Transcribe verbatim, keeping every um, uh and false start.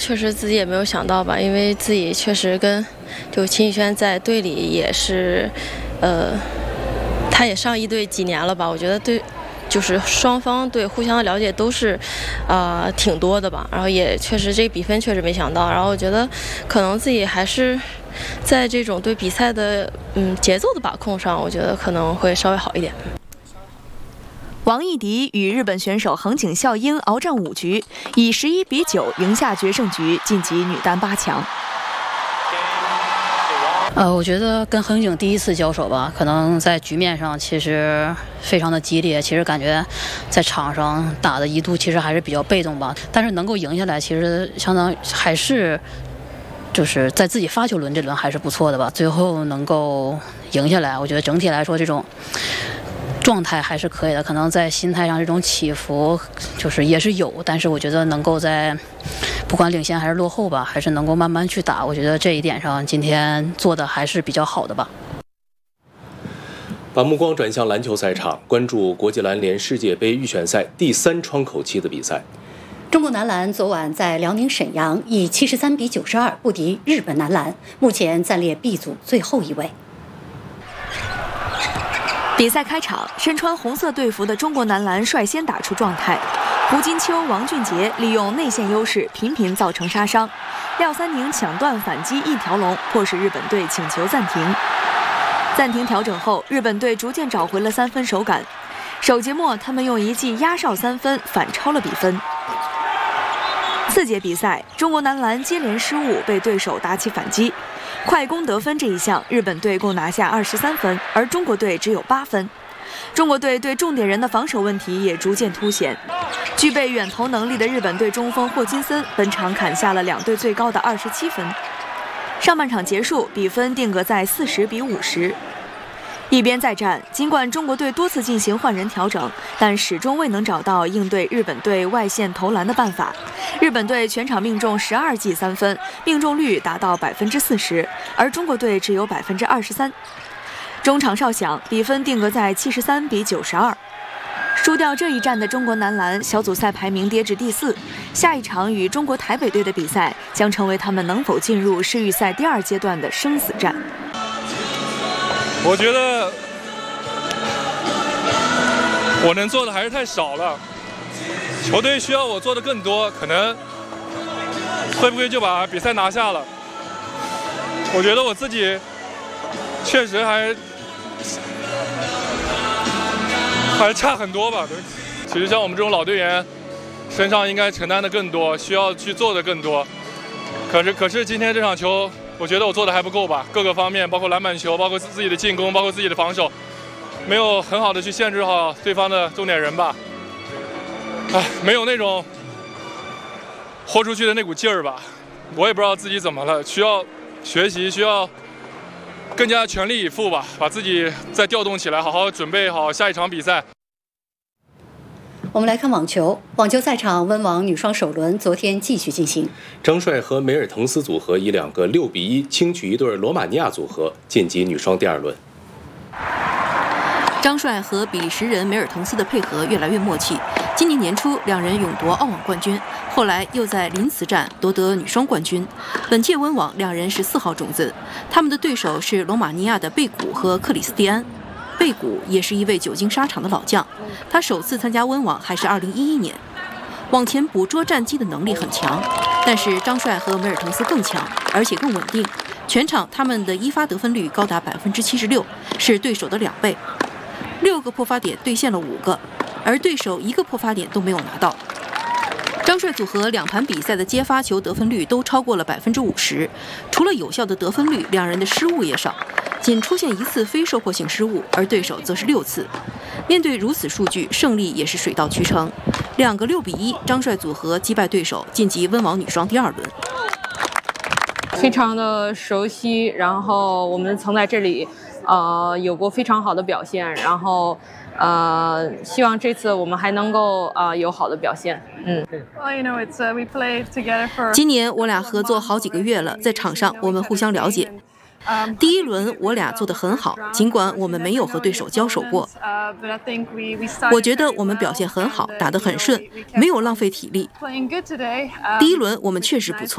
确实自己也没有想到吧，因为自己确实跟就秦宇轩在队里也是，呃，他也上一队几年了吧，我觉得对。就是双方对互相的了解都是，啊、呃，挺多的吧。然后也确实这个比分确实没想到。然后我觉得可能自己还是在这种对比赛的嗯节奏的把控上，我觉得可能会稍微好一点。 王艺迪与日本选手横井孝英鏖战五局，以十一比九赢下决胜局，晋级女单八强。 呃，我觉得跟横井第一次交手吧，可能在局面上其实非常的激烈，其实感觉在场上打的一度其实还是比较被动吧，但是能够赢下来，其实相当还是就是在自己发球轮这轮还是不错的吧，最后能够赢下来，我觉得整体来说这种状态还是可以的，可能在心态上这种起伏就是也是有，但是我觉得能够在不管领先还是落后吧，还是能够慢慢去打，我觉得这一点上今天做的还是比较好的吧。 把目光转向篮球赛场，关注国际篮联世界杯预选赛第三窗口期的比赛。 中国男篮昨晚在辽宁沈阳以七十三比九十二不敌日本男篮，目前暂列 B 组最后一位。 比赛开场，身穿红色队服的中国男篮率先打出状态。胡金秋、王俊杰利用内线优势频频造成杀伤，廖三宁抢断反击一条龙，迫使日本队请求暂停。暂停调整后，日本队逐渐找回了三分手感。首节末，他们用一记压哨三分反超了比分。次节比赛，中国男篮接连失误，被对手打起反击。快攻得分这一项，日本队共拿下二十三分，而中国队只有八分。中国队对重点人的防守问题也逐渐凸显。具备远投能力的日本队中锋霍金森本场砍下了两队最高的二十七分。上半场结束，比分定格在四十比五十。一边再战，尽管中国队多次进行换人调整，但始终未能找到应对日本队外线投篮的办法。日本队全场命中十二记三分，命中率达到百分之四十，而中国队只有百分之二十三。中场哨响，比分定格在七十三比九十二。输掉这一战的中国男篮小组赛排名跌至第四，下一场与中国台北队的比赛将成为他们能否进入世预赛第二阶段的生死战。 我觉得我能做的还是太少了，球队需要我做的更多，可能会不会就把比赛拿下了？我觉得我自己确实还还差很多吧。其实像我们这种老队员，身上应该承担的更多，需要去做的更多。可是，可是今天这场球，我觉得我做的还不够吧，各个方面，包括篮板球，包括自己的进攻，包括自己的防守，没有很好的去限制好对方的重点人吧。哎，没有那种豁出去的那股劲儿吧。我也不知道自己怎么了，需要学习，需要更加全力以赴吧，把自己再调动起来，好好准备好下一场比赛。 我们来看网球，网球赛场温网女双首轮昨天继续进行。 张帅和梅尔滕斯组合以两个六比一轻取一对罗马尼亚组合，晋级女双第二轮。 张帅和比利时人梅尔滕斯的配合越来越默契。今年年初，两人勇夺澳网冠军，后来又在林茨站夺得女双冠军。本届温网，两人是四号种子，他们的对手是罗马尼亚的贝古和克里斯蒂安。贝古也是一位久经沙场的老将，他首次参加温网还是二零一一年。网前捕捉战机的能力很强，但是张帅和梅尔滕斯更强，而且更稳定。全场他们的一发得分率高达百分之七十六，是对手的两倍。六个破发点兑现了五个，而对手一个破发点都没有拿到。张帅组合两盘比赛的接发球得分率都超过了百分之五十，除了有效的得分率，两人的失误也少，仅出现一次非收获性失误，而对手则是六次。面对如此数据，胜利也是水到渠成，两个六比一，张帅组合击败对手，晋级温网女双第二轮。 非常的熟悉，然后我们曾在这里，呃，有过非常好的表现，然后。呃，希望这次我们还能够呃有好的表现。嗯。 今年我俩合作好几个月了，在场上我们互相了解。第一轮我俩做得很好，尽管我们没有和对手交手过。我觉得我们表现很好，打得很顺，没有浪费体力。第一轮我们确实不错。